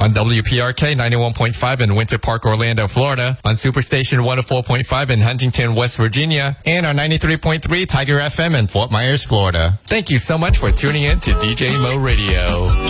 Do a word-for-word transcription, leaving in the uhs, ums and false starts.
on W P R K ninety-one point five in Winter Park, Orlando, Florida, on Superstation one oh four point five in Huntington, West Virginia, and on ninety-three point three Tiger F M in Fort Myers, Florida. Thank you so much for tuning in to D J Mo Radio.